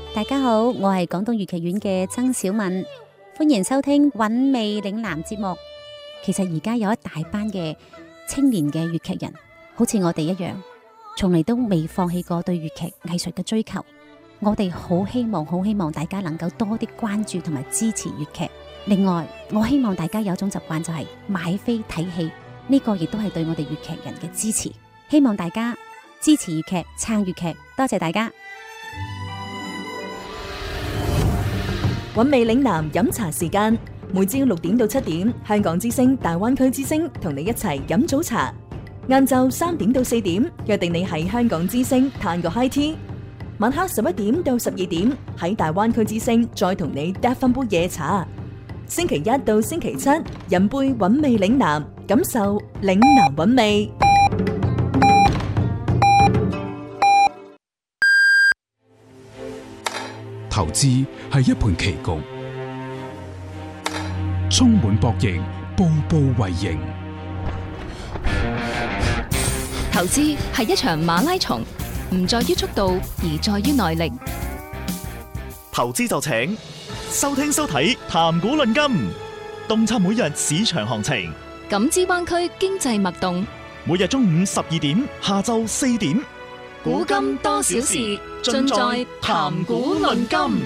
大家好，我係廣東粵劇院嘅曾小敏，歡迎收聽韻味嶺南節目。其實而家有一大班嘅青年嘅粵劇人，好似我哋一樣，從嚟都未放棄過對粵劇藝術嘅追求。我哋好希望大家能夠多啲關注同埋支持粵劇。另外，我希望大家有一種習慣，就係買飛睇戲，呢個亦都係對我哋粵劇人嘅支持。希望大家支持粵劇，撐粵劇，多謝大家。 韻味嶺南飲茶時間，每朝6點到7點，香港之聲、大灣區之聲同你一齊飲早茶。晏晝3點到4點，約定你喺香港之聲嘆個 high tea。晚黑11點到12點，喺大灣區之聲再同你嗒翻杯夜茶。星期一到星期七，飲杯韻味嶺南，感受嶺南韻味。 投資係一盤棋局，充滿博弈，步步為營。 投資係一場馬拉松，唔在於速度，而在於耐力。 投資就請收聽收睇談股論金，洞察每日市場行情， 感知灣區經濟脈動。 每日中午12點，下晝4點， 古今多少事，盡在談股論金。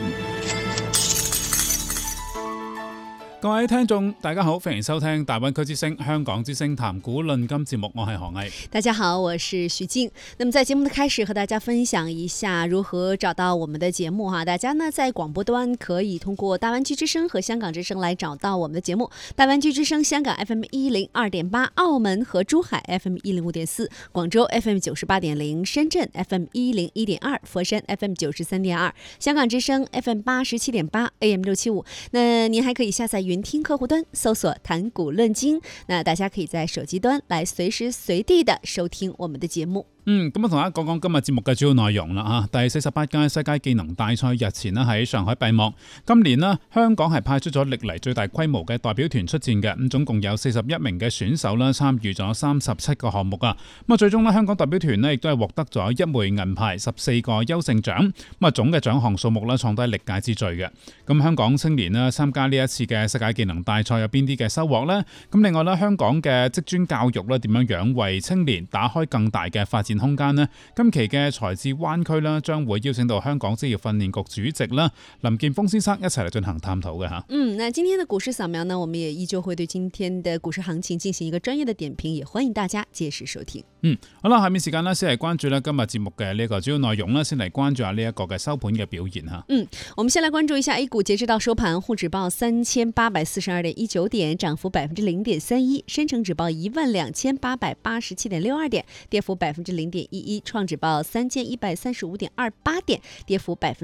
各位聽眾大家好，歡迎收聽大灣區之聲、香港之聲談股論金節目，我係何毅。 大家好，我是徐靜。那麼在節目的開始，和大家分享一下如何找到我們的節目哈。大家呢在廣播端可以通過大灣區之聲和香港之聲來找到我們的節目。大灣區之聲香港 FM 102.8，澳門和珠海 FM 105.4，廣州 FM 98.0，深圳 FM 101.2，佛山 FM 93.2，香港之聲 FM 87.8 AM 675。那您還可以下載雲聽客戶端搜索談股論金，那大家可以在手機端來隨時隨地的收聽我們的節目。 咁啊，同大家講講今日節目嘅主要內容啦。第48屆世界技能大賽日前呢喺上海閉幕。今年呢，香港係派出咗歷嚟最大規模嘅代表團出戰嘅，咁總共有41名嘅選手啦，參與咗37個項目啊。咁啊，最終呢，香港代表團呢亦都係獲得咗1枚銀牌、14個優勝獎。咁啊，總嘅獎項數目呢創低歷屆之最嘅。咁香港青年呢參加呢一次嘅世界技能大賽有邊啲嘅收穫呢？咁另外呢，香港嘅職專教育呢點樣樣為青年打開更大嘅發展空間呢？今期嘅財智灣區啦，將會邀請到香港職業訓練局主席啦林健鋒先生一齊嚟進行探討嘅吓。 那今天的股市掃描呢，我們也依舊會對今天的股市行情進行一個專業的點評，也歡迎大家屆時收聽。 好啦，下面時間呢，先嚟關注咧今日節目嘅呢個主要內容啦，先嚟關注下呢一個嘅收盤嘅表現吓。 我們先來關注一下 A 股，截至到收盤，滬指報3842.19點，漲幅0.31%；深成指報12887.62點，跌幅0.11%；創指報3135.28點，跌幅